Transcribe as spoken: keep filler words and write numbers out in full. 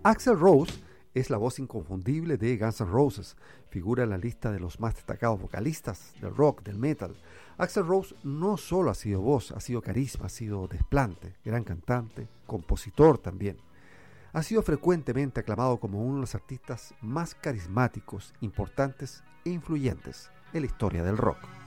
Axl Rose es la voz inconfundible de Guns N' Roses, figura en la lista de los más destacados vocalistas del rock, del metal. Axl Rose no solo ha sido voz, ha sido carisma, ha sido desplante, gran cantante, compositor también. Ha sido frecuentemente aclamado como uno de los artistas más carismáticos, importantes e influyentes en la historia del rock.